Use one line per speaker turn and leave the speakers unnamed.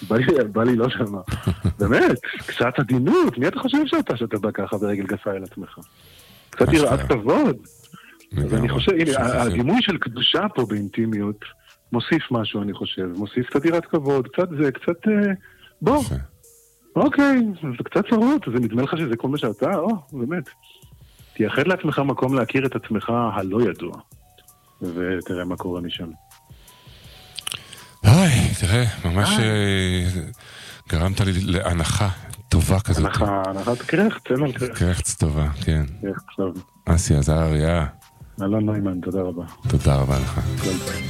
בא לי לא שמה. באמת, קצת עדינות, מי אתה חושב שאתה בא ככה ברגל גסה אל עצמך? קצת יראת כבוד. אז אני חושב, הנה, הדימוי של קדושה פה באינטימיות מוסיף משהו, אני חושב. מוסיף קצת יראת כבוד, קצת זה, קצת... בוא. אוקיי, זה קצת צרות, זה נדמה לך שזה כל מה שאתה, באמת. תייחד לעצמך מקום להכיר את עצמך הלא ידוע. ותראה מה קורה משם.
תראה, ממש גרמת לי להנחה טובה כזאת.
הנחת קרחץ, אין על קרחץ.
קרחץ טובה, כן.
קרחץ טוב.
אסי עזריה.
אלון נוימן, תודה רבה.
תודה רבה לך.